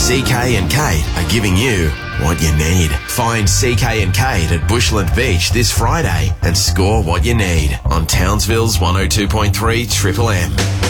CK and Kate are giving you what you need. Find CK and Kate at Bushland Beach this Friday and score what you need on Townsville's 102.3 Triple M.